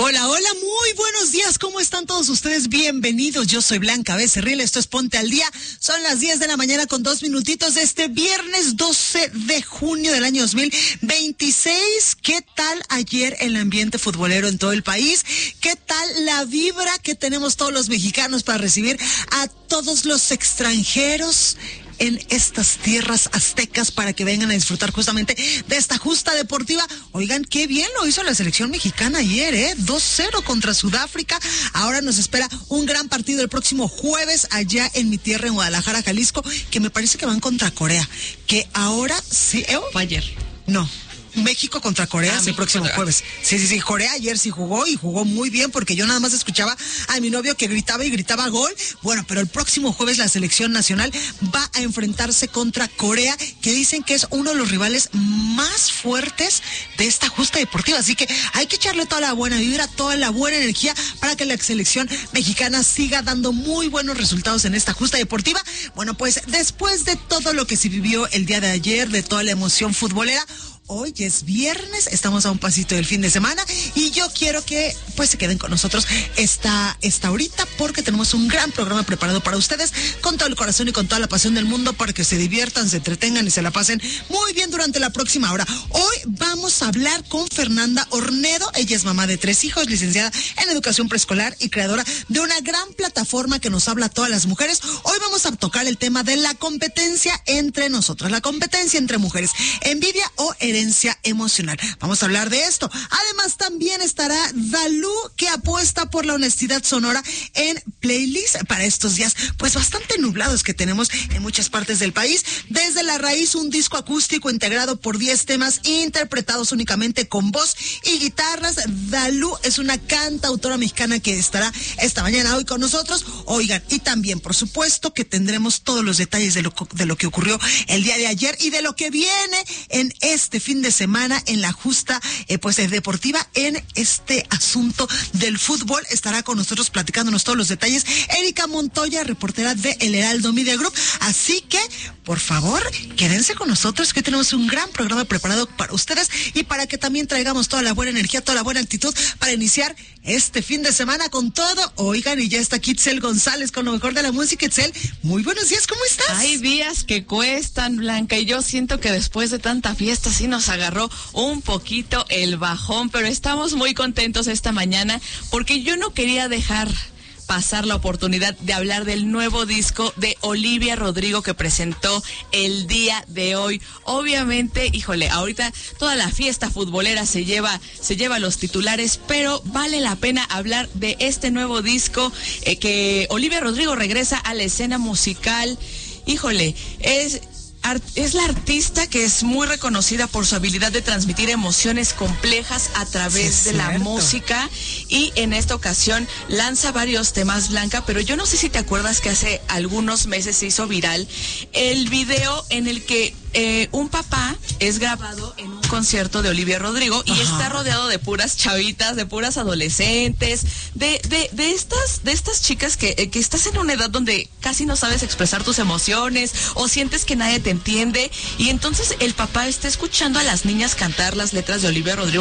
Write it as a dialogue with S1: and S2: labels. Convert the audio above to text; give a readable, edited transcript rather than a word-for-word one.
S1: Hola, hola, muy buenos días, ¿cómo están todos ustedes? Bienvenidos, yo soy Blanca Becerril, esto es Ponte al Día, son las 10 de la mañana con 2 minutitos de este viernes 12 de junio del año 2026. ¿Qué tal ayer el ambiente futbolero en todo el país? ¿Qué tal la vibra que tenemos todos los mexicanos para recibir a todos los extranjeros en estas tierras aztecas para que vengan a disfrutar justamente de esta justa deportiva? Oigan, qué bien lo hizo la selección mexicana ayer, 2-0 contra Sudáfrica. Ahora nos espera un gran partido el próximo jueves allá en mi tierra, en Guadalajara, Jalisco, que me parece que van contra Corea, que ahora sí...
S2: Fue ayer.
S1: No. México contra Corea es el próximo jueves. Sí. Corea ayer sí jugó y jugó muy bien porque yo nada más escuchaba a mi novio que gritaba y gritaba gol. Bueno, pero el próximo jueves la selección nacional va a enfrentarse contra Corea, que dicen que es uno de los rivales más fuertes de esta justa deportiva. Así que hay que echarle toda la buena vibra, toda la buena energía para que la selección mexicana siga dando muy buenos resultados en esta justa deportiva. Bueno, pues después de todo lo que se vivió el día de ayer, de toda la emoción futbolera, hoy es viernes, estamos a un pasito del fin de semana y yo quiero que pues se queden con nosotros esta horita porque tenemos un gran programa preparado para ustedes con todo el corazón y con toda la pasión del mundo para que se diviertan, se entretengan y se la pasen muy bien durante la próxima hora. Hoy vamos a hablar con Fernanda Ornedo, ella es mamá de 3 hijos, licenciada en educación preescolar y creadora de una gran plataforma que nos habla a todas las mujeres. Hoy vamos a tocar el tema de la competencia entre nosotras, la competencia entre mujeres, envidia o herencia emocional. Vamos a hablar de esto. Además, también estará Dalú, que apuesta por la honestidad sonora en playlist para estos días, pues bastante nublados que tenemos en muchas partes del país. Desde la raíz, un disco acústico integrado por 10 temas interpretados únicamente con voz y guitarras. Dalú es una cantautora mexicana que estará esta mañana hoy con nosotros. Oigan, y también, por supuesto, que tendremos todos los detalles de lo que ocurrió el día de ayer y de lo que viene en este fin de semana en la justa deportiva en este asunto del fútbol. Estará con nosotros platicándonos todos los detalles Erika Montoya, reportera de El Heraldo Media Group. Así que, por favor, quédense con nosotros que tenemos un gran programa preparado para ustedes y para que también traigamos toda la buena energía, toda la buena actitud para iniciar este fin de semana con todo. Oigan, y ya está Kitzel González con lo mejor de la música. Kitzel, muy buenos días, ¿cómo estás?
S2: Hay días que cuestan, Blanca, y yo siento que después de tanta fiesta sí nos agarró un poquito el bajón, pero estamos muy contentos esta mañana porque yo no quería dejar pasar la oportunidad de hablar del nuevo disco de Olivia Rodrigo que presentó el día de hoy. Obviamente, híjole, ahorita toda la fiesta futbolera se lleva los titulares, pero vale la pena hablar de este nuevo disco que Olivia Rodrigo regresa a la escena musical. Híjole, es la artista que es muy reconocida por su habilidad de transmitir emociones complejas a través de la música, y en esta ocasión lanza varios temas, Blanca, pero yo no sé si te acuerdas que hace algunos meses se hizo viral el video en el que un papá es grabado en un concierto de Olivia Rodrigo y está rodeado de puras chavitas, de puras adolescentes, de estas chicas que estás en una edad donde casi no sabes expresar tus emociones o sientes que nadie te entiende, y entonces el papá está escuchando a las niñas cantar las letras de Olivia Rodrigo